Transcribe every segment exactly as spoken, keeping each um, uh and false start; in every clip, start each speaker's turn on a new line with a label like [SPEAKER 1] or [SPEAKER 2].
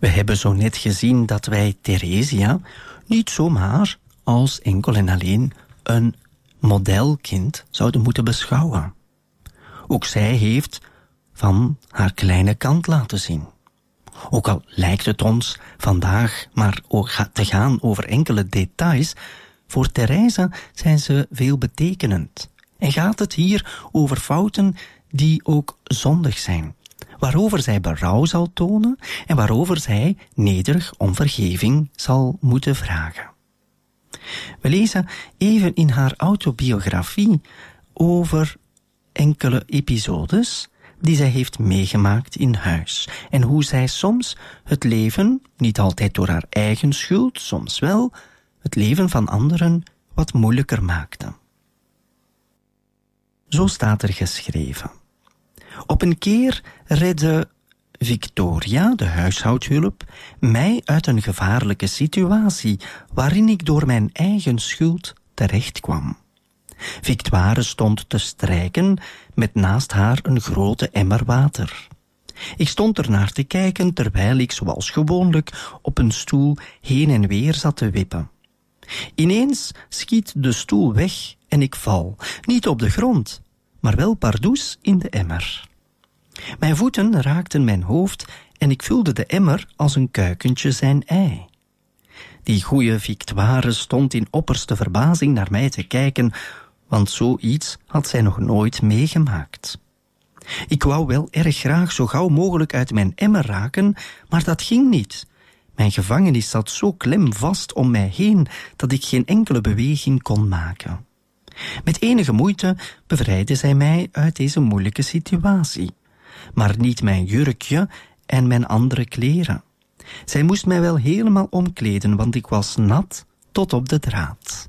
[SPEAKER 1] We hebben zo net gezien dat wij Theresia niet zomaar als enkel en alleen een modelkind zouden moeten beschouwen. Ook zij heeft van haar kleine kant laten zien. Ook al lijkt het ons vandaag maar te gaan over enkele details, voor Theresa zijn ze veelbetekenend. En gaat het hier over fouten die ook zondig zijn, waarover zij berouw zal tonen en waarover zij nederig om vergeving zal moeten vragen. We lezen even in haar autobiografie over enkele episodes die zij heeft meegemaakt in huis en hoe zij soms het leven, niet altijd door haar eigen schuld, soms wel, het leven van anderen wat moeilijker maakte. Zo staat er geschreven. Op een keer redde Victoria, de huishoudhulp, mij uit een gevaarlijke situatie waarin ik door mijn eigen schuld terecht kwam. Victoire stond te strijken met naast haar een grote emmer water. Ik stond ernaar te kijken terwijl ik zoals gewoonlijk op een stoel heen en weer zat te wippen. Ineens schiet de stoel weg en ik val, niet op de grond, maar wel pardoes in de emmer. Mijn voeten raakten mijn hoofd en ik vulde de emmer als een kuikentje zijn ei. Die goeie Victoire stond in opperste verbazing naar mij te kijken, want zoiets had zij nog nooit meegemaakt. Ik wou wel erg graag zo gauw mogelijk uit mijn emmer raken, maar dat ging niet. Mijn gevangenis zat zo klemvast om mij heen dat ik geen enkele beweging kon maken. Met enige moeite bevrijdde zij mij uit deze moeilijke situatie, maar niet mijn jurkje en mijn andere kleren. Zij moest mij wel helemaal omkleden, want ik was nat tot op de draad.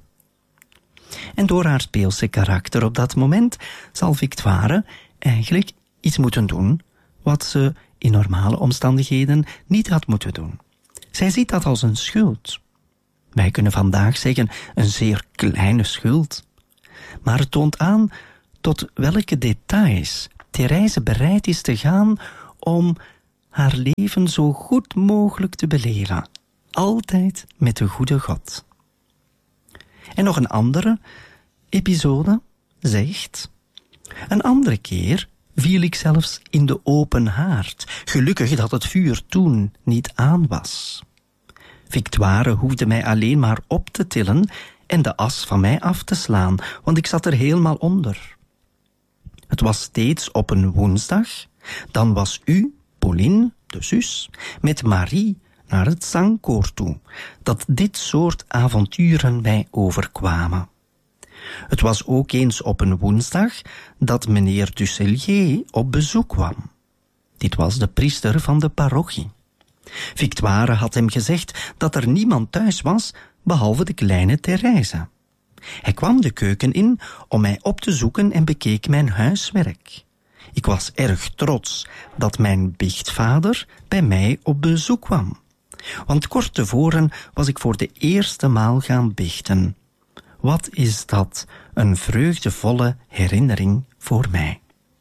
[SPEAKER 1] En door haar speelse karakter op dat moment zal Victoire eigenlijk iets moeten doen wat ze in normale omstandigheden niet had moeten doen. Zij ziet dat als een schuld. Wij kunnen vandaag zeggen een zeer kleine schuld. Maar het toont aan tot welke details Therese bereid is te gaan om haar leven zo goed mogelijk te beleven. Altijd met de goede God. En nog een andere episode zegt: een andere keer viel ik zelfs in de open haard. Gelukkig dat het vuur toen niet aan was. Victoire hoefde mij alleen maar op te tillen en de as van mij af te slaan, want ik zat er helemaal onder. Het was steeds op een woensdag. Dan was u, Pauline, de zus, met Marie naar het zangkoor toe, dat dit soort avonturen mij overkwamen. Het was ook eens op een woensdag dat meneer Dusselier op bezoek kwam. Dit was de priester van de parochie. Victoire had hem gezegd dat er niemand thuis was, behalve de kleine Therese. Hij kwam de keuken in om mij op te zoeken en bekeek mijn huiswerk. Ik was erg trots dat mijn biechtvader bij mij op bezoek kwam. Want kort tevoren was ik voor de eerste maal gaan biechten. Wat is dat een vreugdevolle herinnering voor mij.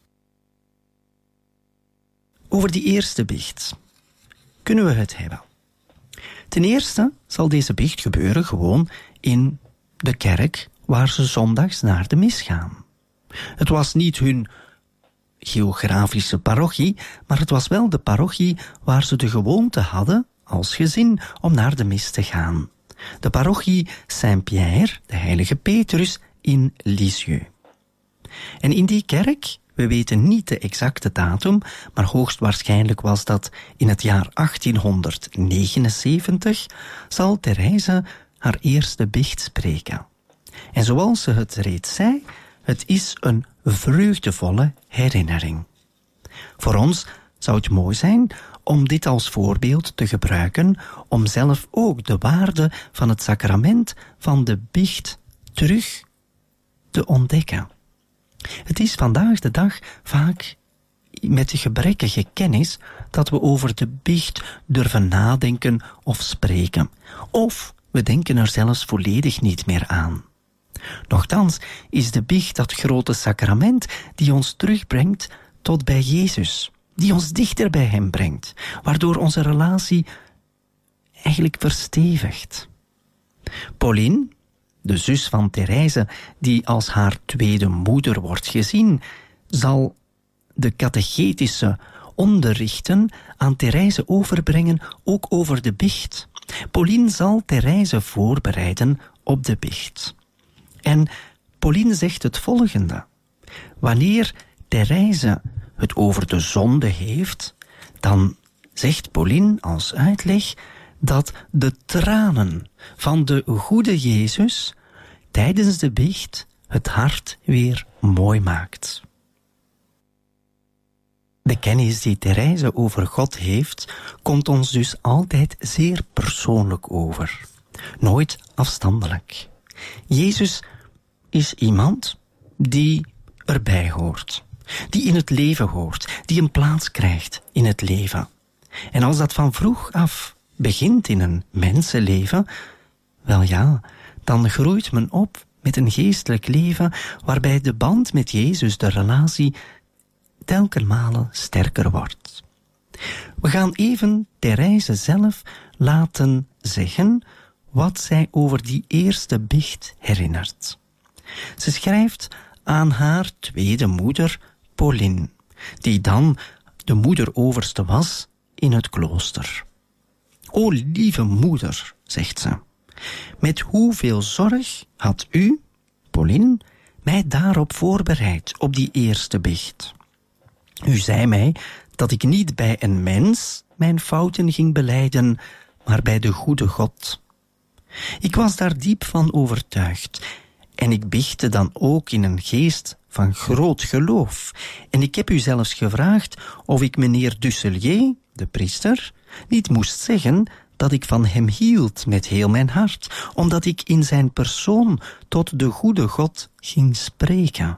[SPEAKER 1] Over die eerste biecht kunnen we het hebben. Ten eerste zal deze biecht gebeuren gewoon in de kerk waar ze zondags naar de mis gaan. Het was niet hun geografische parochie, maar het was wel de parochie waar ze de gewoonte hadden als gezin om naar de mis te gaan. De parochie Saint-Pierre, de heilige Petrus, in Lisieux. En in die kerk, we weten niet de exacte datum, maar hoogstwaarschijnlijk was dat in het jaar achttienhonderdnegenenzeventig, zal Therese haar eerste biecht spreken. En zoals ze het reeds zei, het is een vreugdevolle herinnering. Voor ons zou het mooi zijn om dit als voorbeeld te gebruiken, om zelf ook de waarde van het sacrament van de biecht terug te ontdekken. Het is vandaag de dag vaak met de gebrekkige kennis dat we over de biecht durven nadenken of spreken. Of we denken er zelfs volledig niet meer aan. Nochtans is de biecht dat grote sacrament die ons terugbrengt tot bij Jezus. die ons dichter bij hem brengt, waardoor onze relatie eigenlijk verstevigt. Pauline, de zus van Therese, die als haar tweede moeder wordt gezien, zal de catechetische onderrichten aan Therese overbrengen, ook over de biecht. Pauline zal Therese voorbereiden op de biecht. En Pauline zegt het volgende. Wanneer Therese het over de zonde heeft, dan zegt Pauline als uitleg dat de tranen van de goede Jezus tijdens de biecht het hart weer mooi maakt. De kennis die Therese over God heeft, komt ons dus altijd zeer persoonlijk over. Nooit afstandelijk. Jezus is iemand die erbij hoort. Die in het leven hoort. Die een plaats krijgt in het leven. En als dat van vroeg af begint in een mensenleven, wel ja, dan groeit men op met een geestelijk leven waarbij de band met Jezus, de relatie, telkenmale sterker wordt. We gaan even Therese zelf laten zeggen wat zij over die eerste biecht herinnert. Ze schrijft aan haar tweede moeder, Pauline, die dan de moederoverste was in het klooster. O lieve moeder, zegt ze, met hoeveel zorg had u, Pauline, mij daarop voorbereid, op die eerste biecht. U zei mij dat ik niet bij een mens mijn fouten ging belijden, maar bij de goede God. Ik was daar diep van overtuigd en ik biechtte dan ook in een geest van groot geloof. En ik heb u zelfs gevraagd of ik meneer Dusselier, de priester, niet moest zeggen dat ik van hem hield met heel mijn hart, omdat ik in zijn persoon tot de goede God ging spreken.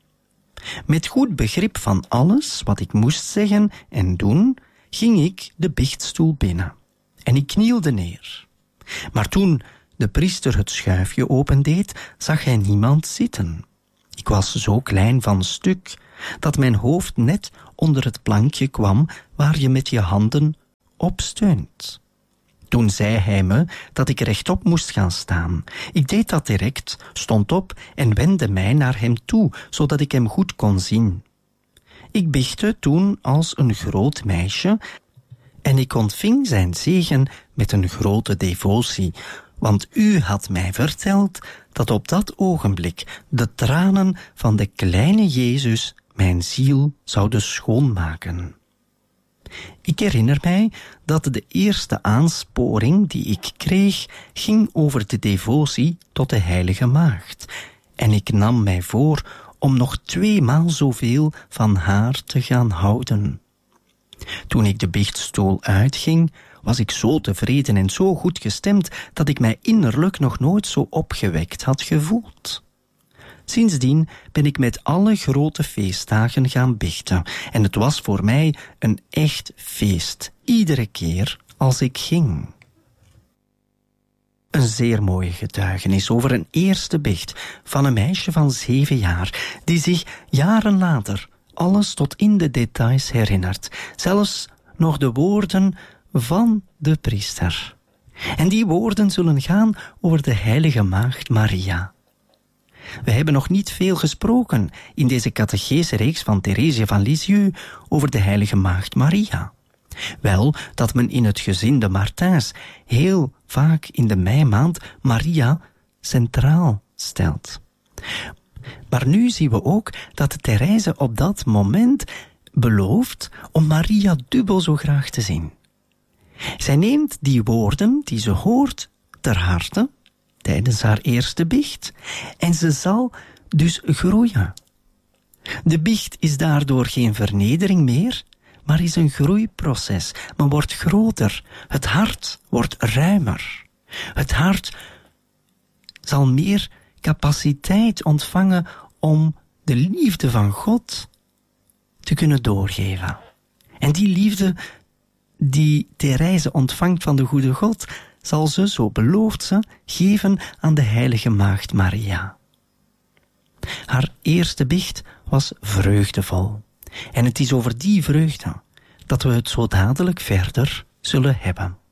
[SPEAKER 1] Met goed begrip van alles wat ik moest zeggen en doen, ging ik de biechtstoel binnen. En ik knielde neer. Maar toen de priester het schuifje opendeed, zag hij niemand zitten. Ik was zo klein van stuk, dat mijn hoofd net onder het plankje kwam waar je met je handen op steunt. Toen zei hij me dat ik rechtop moest gaan staan. Ik deed dat direct, stond op en wendde mij naar hem toe, zodat ik hem goed kon zien. Ik biechtte toen als een groot meisje en ik ontving zijn zegen met een grote devotie, want u had mij verteld dat op dat ogenblik de tranen van de kleine Jezus mijn ziel zouden schoonmaken. Ik herinner mij dat de eerste aansporing die ik kreeg ging over de devotie tot de Heilige Maagd. En ik nam mij voor om nog tweemaal zoveel van haar te gaan houden. Toen ik de biechtstoel uitging, was ik zo tevreden en zo goed gestemd dat ik mij innerlijk nog nooit zo opgewekt had gevoeld. Sindsdien ben ik met alle grote feestdagen gaan biechten en het was voor mij een echt feest, iedere keer als ik ging. Een zeer mooie getuigenis over een eerste biecht van een meisje van zeven jaar, die zich jaren later alles tot in de details herinnert, zelfs nog de woorden van de priester. En die woorden zullen gaan over de heilige maagd Maria. We hebben nog niet veel gesproken in deze catechese-reeks van Therese van Lisieux over de heilige maagd Maria. Wel dat men in het gezin de Martins heel vaak in de meimaand Maria centraal stelt. Maar nu zien we ook dat Therese op dat moment belooft om Maria dubbel zo graag te zien. Zij neemt die woorden die ze hoort ter harte tijdens haar eerste biecht en ze zal dus groeien. De biecht is daardoor geen vernedering meer, maar is een groeiproces. Men wordt groter, het hart wordt ruimer. Het hart zal meer capaciteit ontvangen om de liefde van God te kunnen doorgeven. En die liefde die Therese ontvangt van de goede God, zal ze, zo belooft ze, geven aan de heilige maagd Maria. Haar eerste biecht was vreugdevol. En het is over die vreugde dat we het zo dadelijk verder zullen hebben.